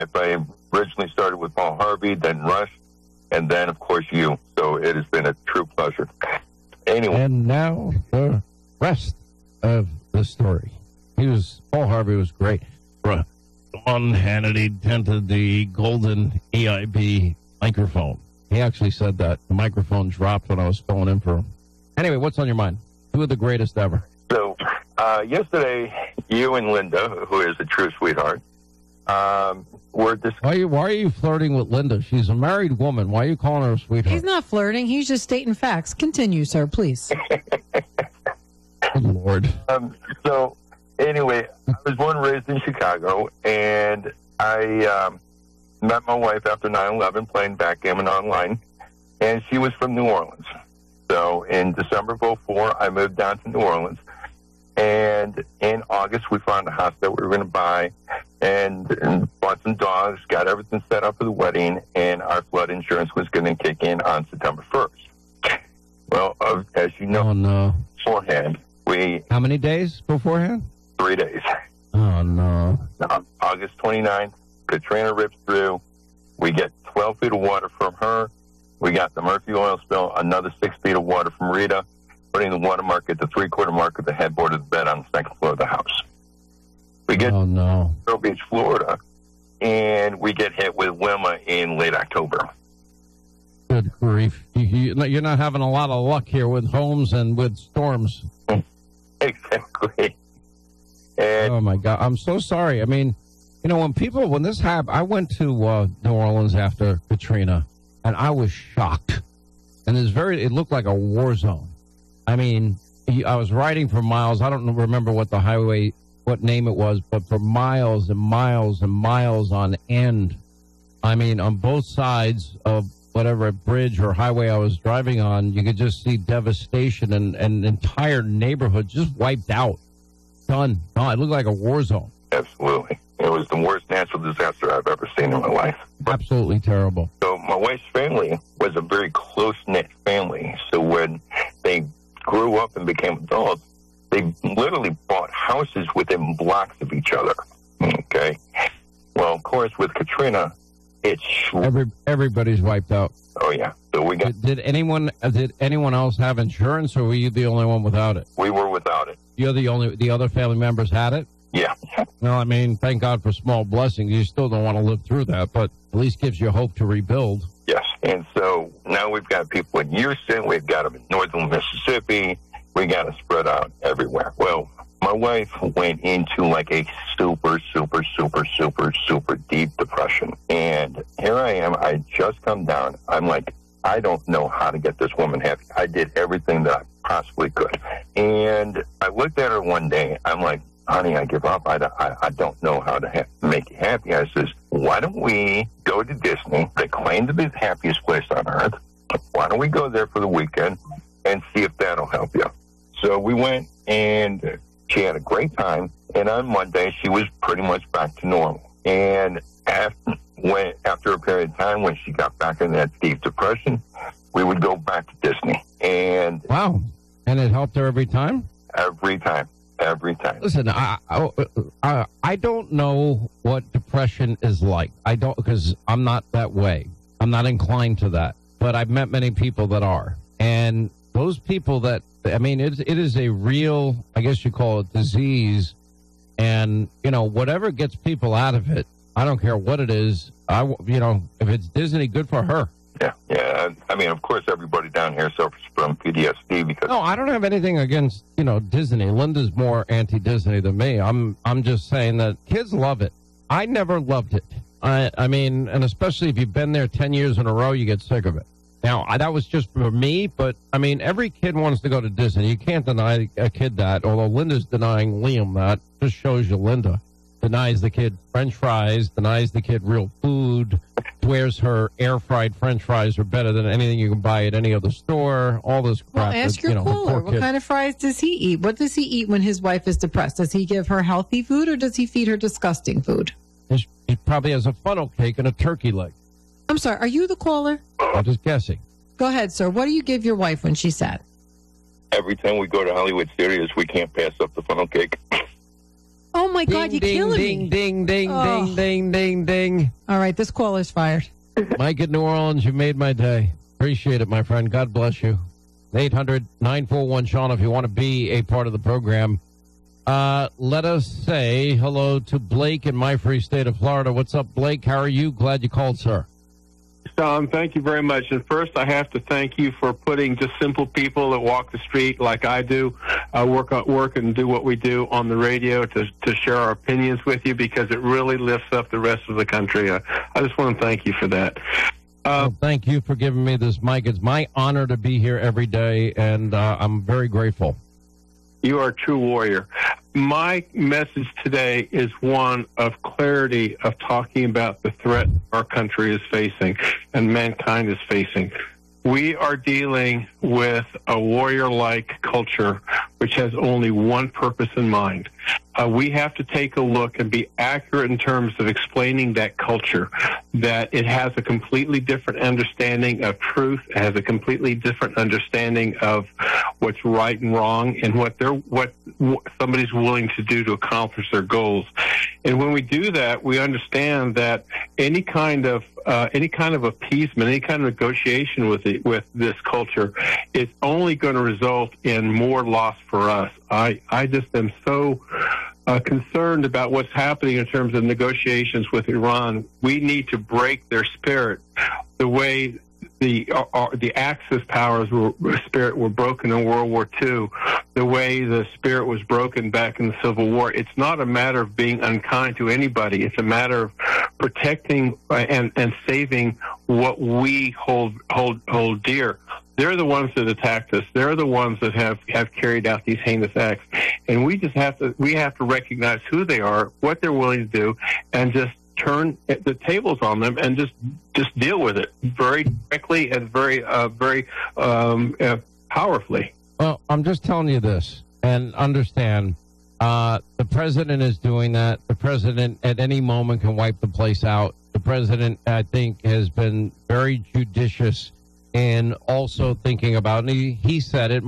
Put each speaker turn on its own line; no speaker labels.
I originally started with Paul Harvey, then Rush, and then, of course, you. So it has been a true pleasure. Anyway.
And now the rest of the story. Paul Harvey was great. Sean Hannity dented the golden EIB microphone. He actually said that the microphone dropped when I was filling in for him. Anyway, what's on your mind? Who are the greatest ever?
So, yesterday, you and Linda, who is a true sweetheart, were discussing.
Why are you flirting with Linda? She's a married woman. Why are you calling her a sweetheart?
He's not flirting. He's just stating facts. Continue, sir, please.
Good Lord.
So, anyway, I was born and raised in Chicago, and I met my wife after 9/11 playing backgammon online, and she was from New Orleans. So in December of 2004, I moved down to New Orleans, and in August we found a house that we were going to buy and bought some dogs, got everything set up for the wedding, and our flood insurance was going to kick in on September 1st. Well, as you know, beforehand,
How many days beforehand?
3 days.
Oh, no.
August 29th, Katrina rips through. We get 12 feet of water from her. We got the Murphy oil spill, another 6 feet of water from Rita, putting the watermark at the 3/4 mark of the headboard of the bed on the second floor of the house. We get to Vero Beach, Florida, and we get hit with Wilma in late October.
Good grief. You're not having a lot of luck here with homes and with storms.
Exactly. And
oh, my God. I'm so sorry. I mean, when this happened, I went to New Orleans after Katrina, and I was shocked. And it looked like a war zone. I mean, I was riding for miles. I don't remember what name it was, but for miles and miles and miles on end. I mean, on both sides of whatever bridge or highway I was driving on, you could just see devastation and entire neighborhood just wiped out. Done. Oh, it looked like a war zone.
Absolutely. It was the worst natural disaster I've ever seen in my life.
Absolutely terrible.
So my wife's family was a very close-knit family. So when they grew up and became adults, they literally bought houses within blocks of each other. Okay? Well, of course, with Katrina, it's...
Everybody's wiped out.
Oh, yeah. So we got...
Did anyone else have insurance, or were you the only one without it?
We were without it.
The other family members had it?
Yeah.
Well, I mean, thank God for small blessings. You still don't want to live through that, but at least gives you hope to rebuild.
Yes. And so now we've got people in Houston. We've got them in northern Mississippi. We got to spread out everywhere. Well, my wife went into like a super, super, super, super, super deep depression. And here I am. I just come down. I'm like, I don't know how to get this woman happy. I did everything that I possibly could. And I looked at her one day. I'm like, honey, I give up. I don't know how to make you happy. I says, why don't we go to Disney? They claim to be the happiest place on earth. Why don't we go there for the weekend and see if that'll help you? So we went, and she had a great time. And on Monday, she was pretty much back to normal. And after a period of time, when she got back in that deep depression, we would go back to Disney. And
wow. And it helped her every time?
Every time. Every time.
Listen, I don't know what depression is like. I don't, because I'm not that way. I'm not inclined to that. But I've met many people that are. And those people that, I mean, it is a real, I guess you call it, disease. And, whatever gets people out of it, I don't care what it is. If it's Disney, good for her.
Yeah. I mean, of course, everybody down here suffers from PTSD because...
No, I don't have anything against, Disney. Linda's more anti-Disney than me. I'm just saying that kids love it. I never loved it. I mean, and especially if you've been there 10 years in a row, you get sick of it. Now, that was just for me, but, I mean, every kid wants to go to Disney. You can't deny a kid that, although Linda's denying Liam that. Just shows you Linda. Denies the kid French fries, denies the kid real food, swears her air-fried French fries are better than anything you can buy at any other store, all this crap.
Well, ask your caller, what kind of fries does he eat? What does he eat when his wife is depressed? Does he give her healthy food, or does he feed her disgusting food?
He probably has a funnel cake and a turkey leg.
I'm sorry, are you the caller?
I'm just guessing.
Go ahead, sir. What do you give your wife when she's sad?
Every time we go to Hollywood Studios, we can't pass up the funnel cake.
Oh, my God, you're killing
ding,
me.
Ding, ding,
Oh.
ding, ding, ding, ding.
All right, this caller's fired.
Mike in New Orleans, you made my day. Appreciate it, my friend. God bless you. 800-941-SEAN if you want to be a part of the program. Let us say hello to Blake in my free state of Florida. What's up, Blake? How are you? Glad you called, sir.
Tom, thank you very much. And first, I have to thank you for putting just simple people that walk the street like I do, work and do what we do on the radio to share our opinions with you, because it really lifts up the rest of the country. I just want to thank you for that.
Well, thank you for giving me this mic. It's my honor to be here every day, and I'm very grateful.
You are a true warrior. My message today is one of clarity, of talking about the threat our country is facing and mankind is facing. We are dealing with a warrior-like culture which has only one purpose in mind. We have to take a look and be accurate in terms of explaining that culture, that it has a completely different understanding of truth, it has a completely different understanding of what's right and wrong, and what somebody's willing to do to accomplish their goals. And when we do that, we understand that any kind of appeasement, any kind of negotiation with this culture is only going to result in more loss for us. I just am so concerned about what's happening in terms of negotiations with Iran. We need to break their spirit the way the Axis powers spirit were broken in World War II, the way the spirit was broken back in the Civil War. It's not a matter of being unkind to anybody. It's a matter of protecting and saving what we hold dear. They're the ones that attacked us. They're the ones that have carried out these heinous acts. And we have to recognize who they are, what they're willing to do, and just turn the tables on them and just deal with it very quickly and very powerfully.
Well, I'm just telling you this, and understand, the president is doing that. The president at any moment can wipe the place out. The president, I think, has been very judicious in also thinking about, and he said it,